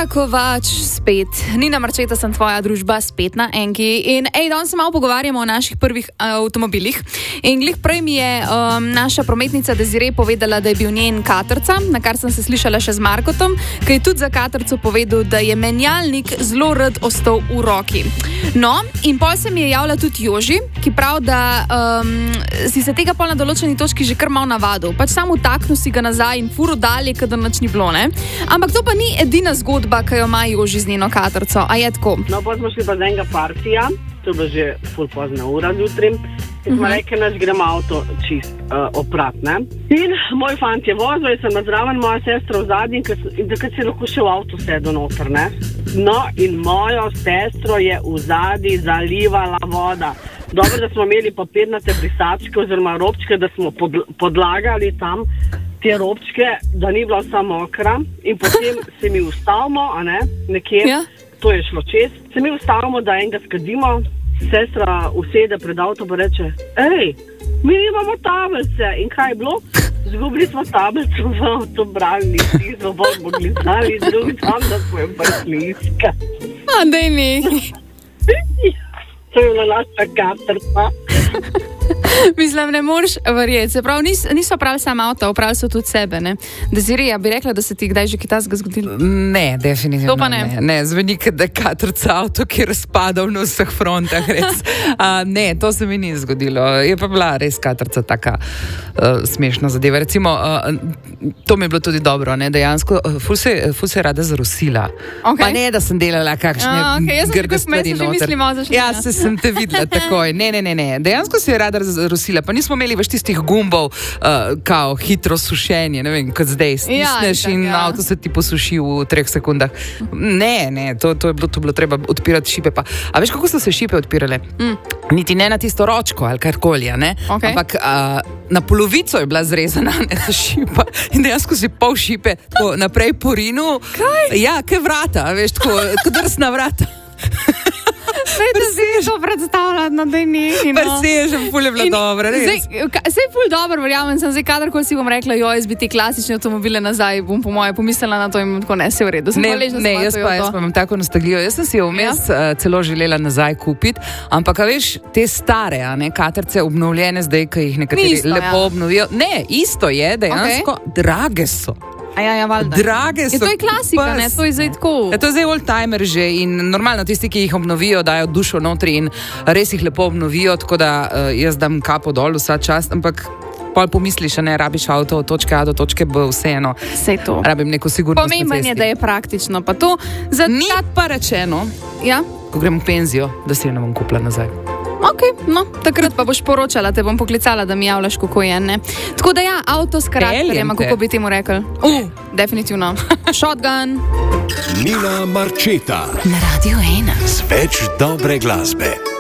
Nina Kovač spet. Nina Marčeta sem tvoja družba spet na Enki. In danes se malo pogovarjamo o naših prvih avtomobilih. In glih prej mi je naša prometnica Desiree povedala, da je bil njen katrca, na kar sem se slišala še z Markotom, ki je tudi za katrco povedal, da je menjalnik zelo rad ostal v roki. No, in pol se mi je javila tudi Joži, ki pravi, da si se tega pol na določeni točki že kar malo navadil. Pač samo vtaknil si ga nazaj in furo dalje, kadar nič ni bilo, ne? Ampak to pa ni edina zgodba, ki jo ima Joži z njeno katrco. A je tako? No, pa smo šli pa z enega partija, to je bilo že ful pozna ura zjutraj. In smo rekli, da gremo avto čist oprat, ne? In moj fant je vozil, jaz sem zraven, moja sestra v zadnji in takrat si lahko še v avto sedel noter, ne? No, in mojo sestro je v zadnji zalivala voda. Dobro, da smo imeli papirnate brisačke oziroma robčke, da smo podlagali tam te robčke, da ni bila vsa mokra. In potem se mi ustavimo, a ne, nekje, ja. To je šlo čez. Se mi ustavimo, da enega skadimo, sestra usede pred avto pa reče, mi imamo tablice. In kaj je bilo? Zgubili smo tablico v avtobralni, smo bolj mogli znali drugi tam, da smo jo prišli iskati. A, daj mi. To je bila naša katrca. Mislim, ne moreš verjeti. Se pravi, niso pravili samo avto, opravili so tudi sebe, ne? Desiree, bi rekla, da se ti kdaj že kaj takega zgodilo? Ne, definitivno to pa ne. Ne, zveni, da je katrca avto, ki je razpadal na vseh frontah, res. Ne, to se mi ni zgodilo. Je pa bila res katrca taka smešna zadeva. Recimo, to mi je bilo tudi dobro, ne, dejansko, ful se je rada zarusila. Okay. Pa ne, da sem delala kakšne grde stvari noter. Ja, sem te videla takoj. Ne. Dejansko se je rada zarusila, pa nismo imeli več tistih gumbov, kao hitro sušenje, ne vem, kot zdaj stisneš in avto se ti posuši v 3 sekundah. Ne, to je bilo treba odpirati šipe. Pa. A veš, kako so se šipe odpirale? Niti ne na tisto ročko ali karkoli, ne? Okay. Ampak na polovico je bila zrezana ta šipa in dejansko si pol šipe tako naprej porinu. Kaj? Ja, kaj vrata, veš, tako drsna vrata. Vete, si to predstavljati, no, da je nekaj. Presežem, ful je bila dobra, res. Sej ful dobro, verjamem, sem zdaj kadarkoli si bom rekla, jaz bi ti klasične avtomobile nazaj, bom po moje pomislila na to in tako ne, se v redu. Jaz pa imam tako nostalgijo. Jaz sem si jo vmes celo želela nazaj kupiti, ampak, a veš, te stare, a ne, katrce obnovljene zdaj, ki jih nekateri lepo obnovijo. Ne, isto je, dejansko, drage so. Ja, valjda. Drage so. To je klasika, ne? To je zdaj tako. To je zdaj old-timer že in normalno tisti, ki jih obnovijo, dajo dušo notri in res jih lepo obnovijo, tako da jaz dam kapo dol vsa čast, ampak pol pomisliš, ne rabiš avto od točke A do točke B, vseeno. Vse to. Rabim neko sigurnost na cesti. Pomembno je, da je praktično, pa to... Ni pa rečeno, ko grem v penzijo, da si jo ne bom kupila nazaj. Ok, no, takrat pa boš poročala, te bom poklicala, da mi javljaš, kako je, ne? Tako da ja, avto s karakterjem, kako bi temu rekel. Definitivno. Shotgun. Nina Marčeta. Na Radio 1. Z več dobre glasbe.